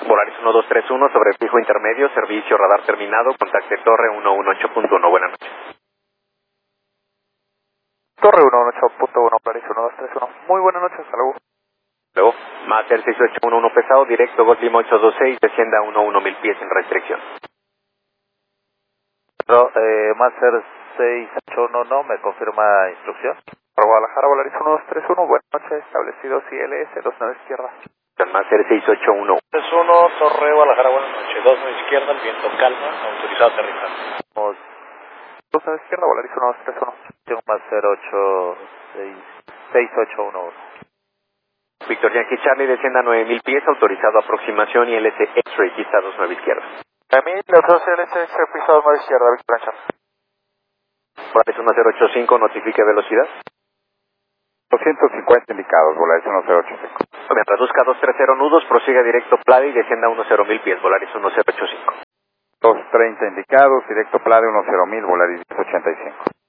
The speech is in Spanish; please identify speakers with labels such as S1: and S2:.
S1: Volaris 1231 sobre fijo intermedio, servicio radar terminado, contacte torre 118.1, buenas noches.
S2: Torre 118.1, Volaris 1231. Muy buenas noches, hasta luego.
S1: Luego, Master 6811 pesado, directo, Gol Lima 826, descienda 11.000 pies sin restricción.
S2: Master 681, no, me confirma instrucción. Para Guadalajara, Volaris 1231, buenas noches, establecido CLS, 29 izquierda.
S1: Master 6811.
S3: 31, Torre Guadalajara, buenas noches, 29 izquierda, el viento calma, autorizado a aterrizar.
S2: 29 izquierda, Volaris 1231. Tengo Master 6811.
S1: Víctor Yankee Charlie, descienda 9.000 pies, autorizado aproximación y LS X-Ray, pista 29 izquierda.
S2: 9.000, los CLS, pisado 9 izquierda, Víctor Yankee.
S1: Volaris 1085, notifique velocidad.
S4: 250 indicados, Volaris 1085.
S1: Mientras busca 230 nudos, prosiga directo Plade y descienda 10.000 pies, Volaris 1085.
S4: 230 indicados, directo Plade 10.000, Volaris 1085.